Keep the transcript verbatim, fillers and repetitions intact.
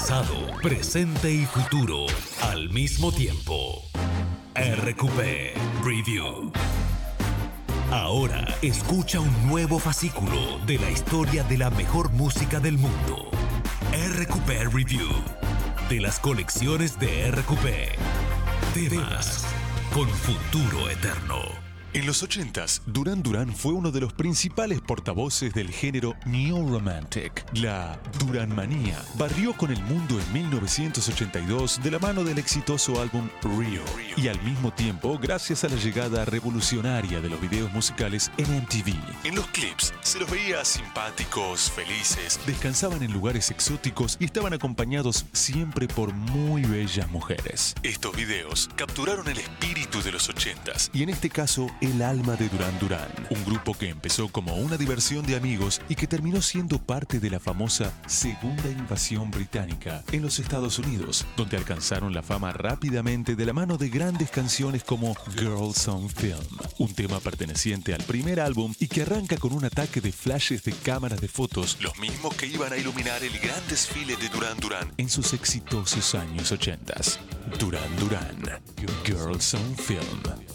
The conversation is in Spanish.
Pasado, presente y futuro al mismo tiempo. R Q P Review. Ahora escucha un nuevo fascículo de la historia de la mejor música del mundo. R Q P Review. De las colecciones de R Q P. Temas con futuro eterno. En los ochentas, Duran Duran fue uno de los principales portavoces del género Neo Romantic. La Duranmanía barrió con el mundo en mil novecientos ochenta y dos de la mano del exitoso álbum Rio. Y al mismo tiempo, gracias a la llegada revolucionaria de los videos musicales en M T V. En los clips se los veía simpáticos, felices, descansaban en lugares exóticos y estaban acompañados siempre por muy bellas mujeres. Estos videos capturaron el espíritu de los ochentas y en este caso el alma de Duran Duran, un grupo que empezó como una diversión de amigos y que terminó siendo parte de la famosa segunda invasión británica en los Estados Unidos, donde alcanzaron la fama rápidamente de la mano de grandes canciones como Girls on Film, un tema perteneciente al primer álbum y que arranca con un ataque de flashes de cámaras de fotos, los mismos que iban a iluminar el gran desfile de Duran Duran en sus exitosos años ochentas. Duran Duran, Girls on Film.